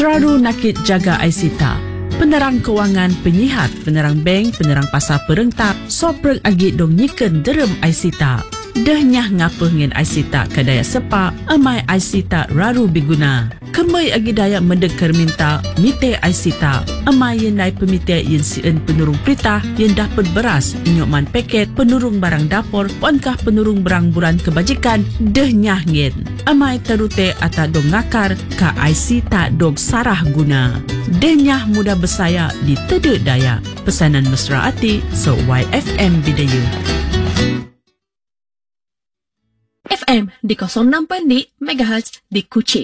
Seraru nakit jaga Aisita. Penerang kewangan penyihat, penerang bank, penerang pasar perentak, soprek agi dong nyiken derem Aisita. Dahnyah ngapa ngen Aisita kadaya sepak, amai Aisita raru biguna. Kemai agi daya mendekar minta, mite Aisita. Amai yen nai pemite yen sien penurung perintah, yen dapat beras, inyoman paket, penurung barang dapur, wankah penurung barang buran kebajikan, dahnyah ngen. Amai terute ata dong ngakar, ka Aisita dong sarah guna. Dahnyah mudah bersaya di tedek daya. Pesanan mesra hati, so YFM Bidayuh. FM di 06.2 MHz di Kuching.